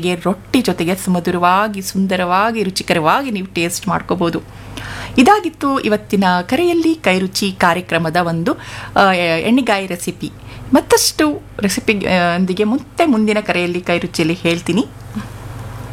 ಜೊತೆಗೆ ರೊಟ್ಟಿ ಜೊತೆಗೆ ಸುಮಧುರವಾಗಿ ಸುಂದರವಾಗಿ ರುಚಿಕರವಾಗಿ ನೀವು ಟೇಸ್ಟ್ ಮಾಡ್ಕೋಬೋದು. ಇದಾಗಿತ್ತು ಇವತ್ತಿನ ಕರೆಯಲ್ಲಿ ಕೈರುಚಿ ಕಾರ್ಯಕ್ರಮದ ಒಂದು ಎಣ್ಣೆಗಾಯಿ ರೆಸಿಪಿ. ಮತ್ತಷ್ಟು ರೆಸಿಪಿ ಒಂದಿಗೆ ಮುಂದಿನ ಕರೆಯಲ್ಲಿ ಕೈರುಚಿಯಲ್ಲಿ ಹೇಳ್ತೀನಿ.